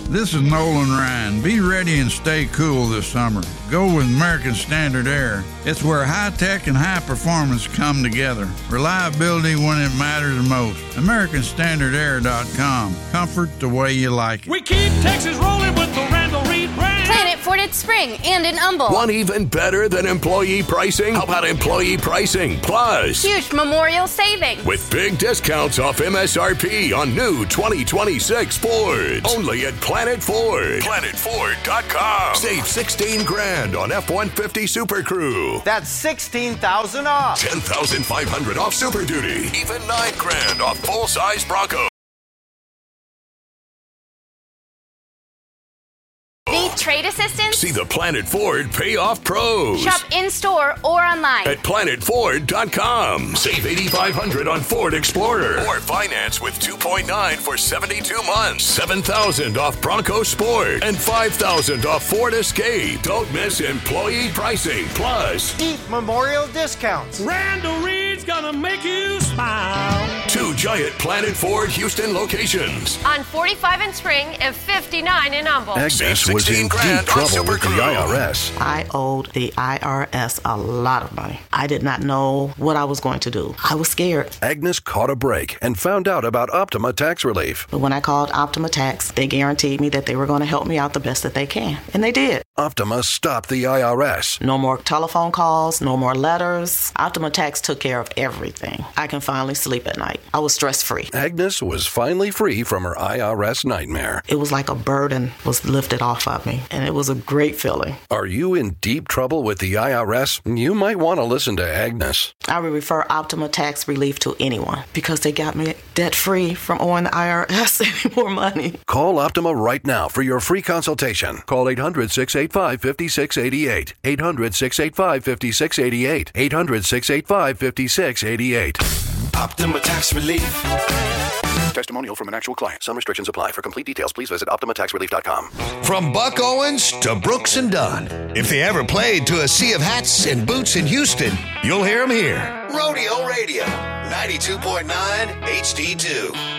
This is Nolan Ryan. Be ready and stay cool this summer. Go with American Standard Air. It's where high tech and high performance come together. Reliability when it matters most. AmericanStandardAir.com. Comfort the way you like it. We keep Texas rolling with the Randall Reed brand. Planet Ford at Spring and in Humble. Want even better than employee pricing? How about employee pricing plus? Huge memorial savings. With big discounts off MSRP on new 2026 Fords. Only at Planet Ford. PlanetFord.com. Save $16,000 on F-150 Super Crew. That's $16,000 off. $10,500 off Super Duty. Even $9,000 off full-size Bronco. Need trade assistance? See the Planet Ford Payoff Pros. Shop in-store or online. At PlanetFord.com. Save $8,500 on Ford Explorer. Or finance with 2.9 for 72 months. $7,000 off Bronco Sport. And $5,000 off Ford Escape. Don't miss employee pricing. Plus, Deep memorial discounts. Randall Reed's gonna make you smile. 2 giant Planet Ford Houston locations. On 45 in Spring and 59 in Humble. Agnes was in deep trouble with the IRS. I owed the IRS a lot of money. I did not know what I was going to do. I was scared. Agnes caught a break and found out about Optima Tax Relief. But when I called Optima Tax, they guaranteed me that they were going to help me out the best that they can. And they did. Optima stopped the IRS. No more telephone calls, no more letters. Optima Tax took care of everything. I can finally sleep at night. I was stress-free. Agnes was finally free from her IRS nightmare. It was like a burden was lifted off of me, and it was a great feeling. Are you in deep trouble with the IRS? You might want to listen to Agnes. I would refer Optima Tax Relief to anyone because they got me debt-free from owing the IRS any more money. Call Optima right now for your free consultation. Call 800-685-5688. 800-685-5688. 800-685-5688. Optima Tax Relief. Testimonial from an actual client. Some restrictions apply. For complete details, please visit OptimaTaxRelief.com. From Buck Owens to Brooks and Dunn. If they ever played to a sea of hats and boots in Houston, you'll hear them here. Rodeo Radio, 92.9 HD2.